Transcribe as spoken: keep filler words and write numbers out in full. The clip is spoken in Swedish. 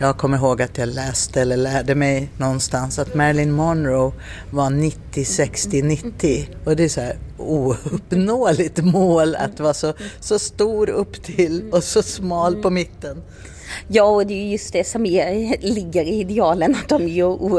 Jag kommer ihåg att jag läste eller lärde mig någonstans att Marilyn Monroe var nittio sextio nittio. Och det är så här ouppnåeligt mål att vara så, så stor upp till och så smal på mitten. Ja, och det är just det som är, ligger i idealen, att de är